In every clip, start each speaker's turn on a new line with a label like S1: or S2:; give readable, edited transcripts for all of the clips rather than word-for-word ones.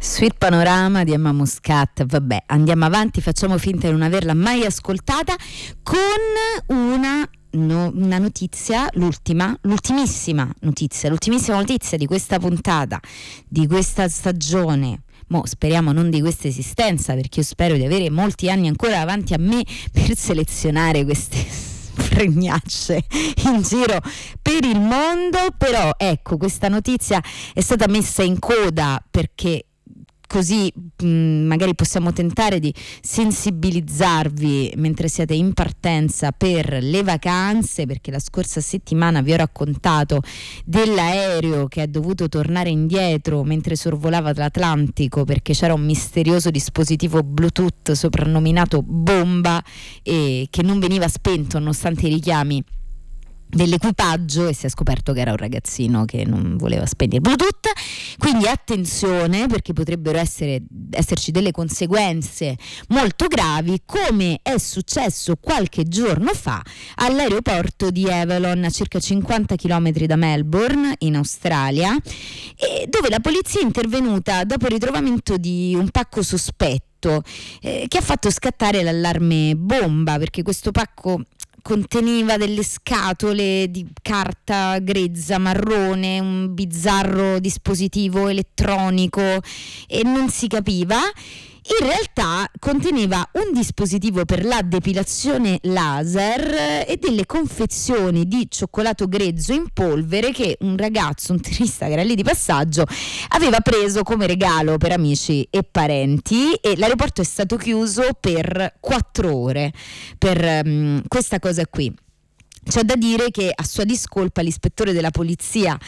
S1: Sweet Panorama di Emma Muscat. Vabbè, andiamo avanti, facciamo finta di non averla mai ascoltata con una notizia, l'ultimissima notizia di questa puntata, di questa stagione. Speriamo non di questa esistenza, perché io spero di avere molti anni ancora davanti a me per selezionare queste fregnacce in giro per il mondo. Però ecco, questa notizia è stata messa in coda perché così magari possiamo tentare di sensibilizzarvi mentre siete in partenza per le vacanze, perché la scorsa settimana vi ho raccontato dell'aereo che è dovuto tornare indietro mentre sorvolava l'Atlantico perché c'era un misterioso dispositivo Bluetooth soprannominato bomba e che non veniva spento nonostante i richiami dell'equipaggio, e si è scoperto che era un ragazzino che non voleva spegnere Bluetooth. Quindi attenzione, perché potrebbero esserci delle conseguenze molto gravi, come è successo qualche giorno fa all'aeroporto di Avalon, a circa 50 km da Melbourne in Australia, e dove la polizia è intervenuta dopo il ritrovamento di un pacco sospetto che ha fatto scattare l'allarme bomba, perché questo pacco conteneva delle scatole di carta grezza marrone, un bizzarro dispositivo elettronico e non si capiva. In realtà conteneva un dispositivo per la depilazione laser e delle confezioni di cioccolato grezzo in polvere che un ragazzo, un turista che era lì di passaggio, aveva preso come regalo per amici e parenti, e l'aeroporto è stato chiuso per 4 ore per questa cosa qui. C'è da dire che a sua discolpa l'ispettore della polizia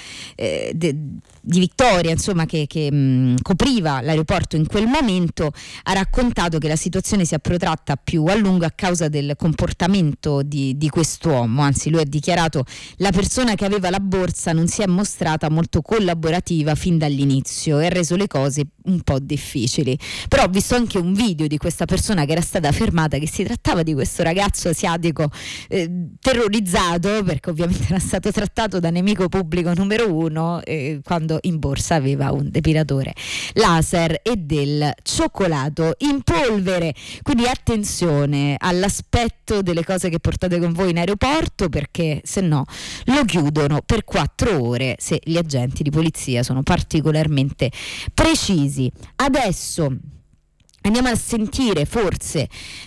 S1: di Victoria, insomma, che copriva l'aeroporto in quel momento, ha raccontato che la situazione si è protratta più a lungo a causa del comportamento di quest'uomo. Anzi, lui ha dichiarato: la persona che aveva la borsa non si è mostrata molto collaborativa fin dall'inizio e ha reso le cose un po' difficili. Però ho visto anche un video di questa persona che era stata fermata, che si trattava di questo ragazzo asiatico terrorizzato, perché ovviamente era stato trattato da nemico pubblico numero 1 quando in borsa aveva un depilatore laser e del cioccolato in polvere. Quindi attenzione all'aspetto delle cose che portate con voi in aeroporto, perché se no lo chiudono per 4 ore se gli agenti di polizia sono particolarmente precisi. Adesso andiamo a sentire forse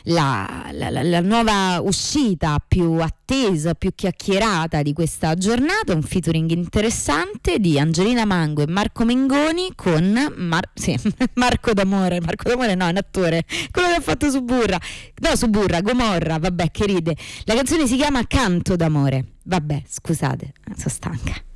S1: la nuova uscita più attesa, più chiacchierata di questa giornata, un featuring interessante di Angelina Mango e Marco Mengoni con Marco D'Amore. Marco D'Amore no, è un attore, quello che ha fatto Gomorra, vabbè, che ride. La canzone si chiama Canto d'amore. Vabbè, scusate, sono stanca.